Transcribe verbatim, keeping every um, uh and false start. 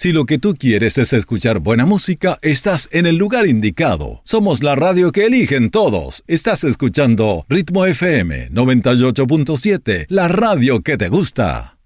Si lo que tú quieres es escuchar buena música, estás en el lugar indicado. Somos la radio que eligen todos. Estás escuchando Ritmo F M noventa y ocho punto siete, la radio que te gusta.